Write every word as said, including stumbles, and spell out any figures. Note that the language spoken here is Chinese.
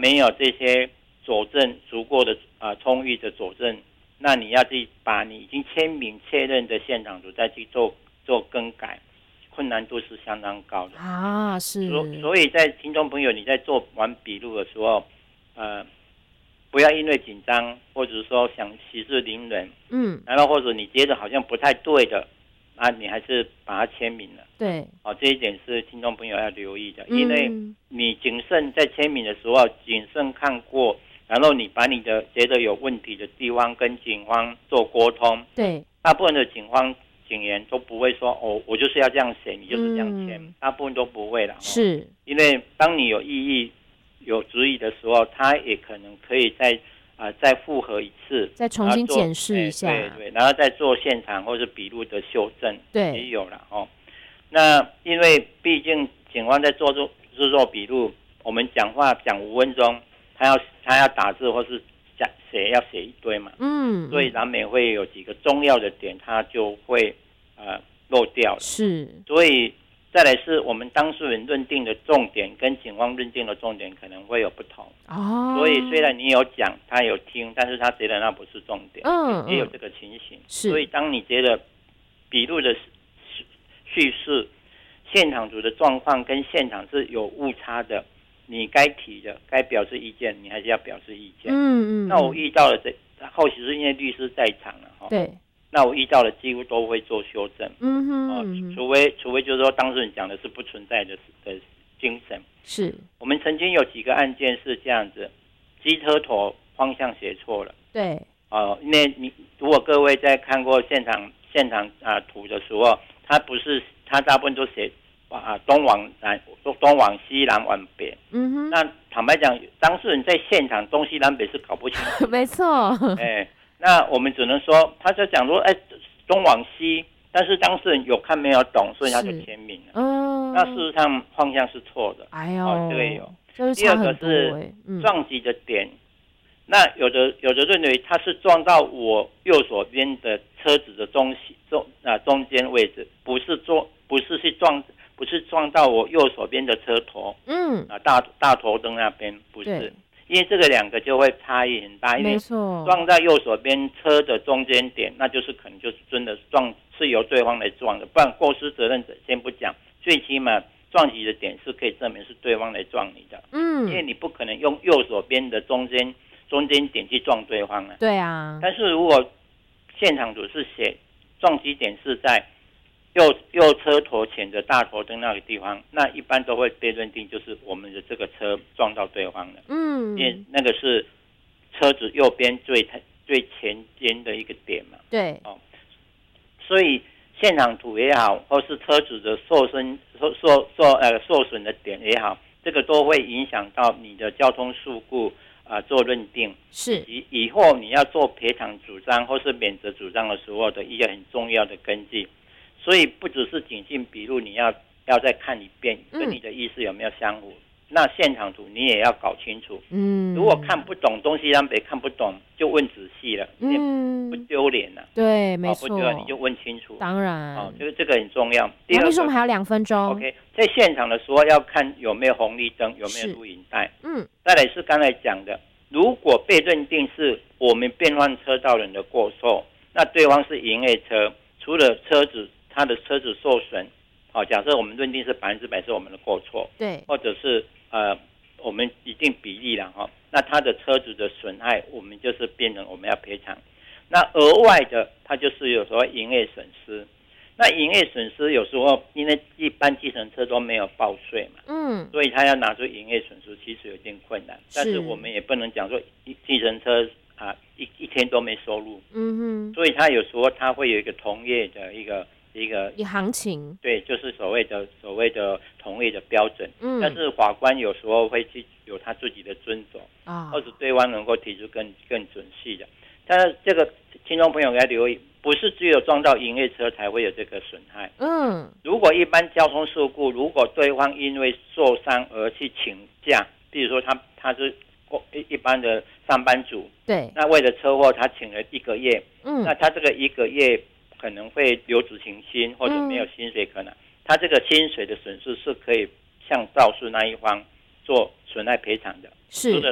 没有这些佐证足够的呃充裕的佐证，那你要去把你已经签名确认的现场图再去做做更改，困难度是相当高的啊，是， 所所以在听众朋友你在做完笔录的时候，呃，不要因为紧张或者说想息事宁人， 嗯， 然后或者你觉得好像不太对的，啊，你还是把它签名了。 对， 哦，这一点是听众朋友要留意的， 嗯因为你谨慎在签名的时候谨慎看过，然后你把你的觉得有问题的地方跟警方做沟通。 对， 大部分的警方警员都不会说哦，我就是要这样写，你就是这样签， 嗯， 大部分都不会了。哦， 是， 因为当你有异议、有质疑的时候，他也可能可以再啊、呃、再复核一次， 再重新检视一下， 对对，然后再做现场或是笔录的修正， 对， 也有了哦。那因为毕竟警方在做做制作笔录，我们讲话讲五分钟，他要他要打字或是讲写要写一堆嘛， 嗯， 所以难免会有几个重要的点，他就会呃漏掉了。 是， 所以再来是我们当事人认定的重点跟警方认定的重点可能会有不同。 哦， 所以虽然你有讲，他有听，但是他觉得那不是重点， 嗯， 也有这个情形。 是， 所以当你觉得笔录的叙事、现场组的状况跟现场是有误差的，你该提的、该表示意见，你还是要表示意见。 嗯嗯。 那我遇到了这后期是因为律师在场了哈， 对， 那我遇到了几乎都会做修正。 嗯哼， 哦， 嗯哼除非除非就是说当事人讲的是不存在的的精神。 是， 我们曾经有几个案件是这样子，机车头方向写错了。 对， 哦，因为你如果各位在看过现场现场啊、呃、图的时候，它不是它大部分都写啊东往南东往西南往北。 嗯哼， 那坦白讲，当事人在现场东西南北是搞不清楚。 没错。 哎，那我们只能说，他就讲说，哎，东往西，但是当事人有看没有懂，所以他就签名了。嗯，那事实上方向是错的。 哎呦， 哦，这个有。 就是第二个差很多是嗯撞击的点。那有的有的认为他是撞到我右手边的车子的中中啊中间位置，不是撞，不是去撞，不是撞到我右手边的车头， 嗯啊大大头灯那边不是，因为这个两个就会差异很大，因为撞在右手边车的中间点，那就是可能就是真的撞是由对方来撞的，不然过失责任者先不讲，最起码撞击的点是可以证明是对方来撞你的，嗯，因为你不可能用右手边的中间。中间点去撞对方了， 对啊。 但是如果现场组是写撞击点是在右右车头前的大头灯那个地方，那一般都会被认定就是我们的这个车撞到对方了。嗯，因为那个是车子右边最最前间的一个点嘛。 对。 哦，所以现场图也好，或是车子的受损受受受呃受损的点也好，这个都会影响到你的交通事故。啊、呃，做认定是以以后你要做赔偿主张或是免责主张的时候的一个很重要的根据，所以不只是警讯笔录，你要要再看一遍，跟你的意思有没有相符。嗯、那现场图你也要搞清楚，嗯，如果看不懂东西南北看不懂，就问仔细了，嗯，不丢脸了， 对，没错， 不丢你就问清楚， 当然， 哦，这个这个很重要。 第二个，我们还有两分钟 ，OK， 在现场的时候要看有没有红绿灯，有没有录影带，嗯，再来是刚才讲的。如果被认定是我们变换车道人的过错，那对方是营业车，除了车子他的车子受损，好，假设我们认定是百分之百是我们的过错，对，或者是呃我们一定比例了哈，那他的车子的损害，我们就是变成我们要赔偿。那额外的，它就是有时候营业损失。那营业损失有时候因为一般计程车都没有报税嘛，嗯，所以他要拿出营业损失，其实有点困难。但是我们也不能讲说计程车啊一一天都没收入，嗯哼，所以他有时候他会有一个同业的一个一个一行情， 对，就是所谓的所谓的同业的标准。嗯，但是法官有时候会去有他自己的遵守啊，或者对方能够提出更更准细的。但是这个听众朋友要留意。不是只有撞到营业车才会有这个损害。嗯，如果一般交通事故，如果对方因为受伤而去请假，比如说他他是一般的上班族，对，那为了车祸他请了一个月，嗯，那他这个一个月可能会留职停薪或者没有薪水可能，嗯、他这个薪水的损失是可以向肇事那一方做损害赔偿的。是。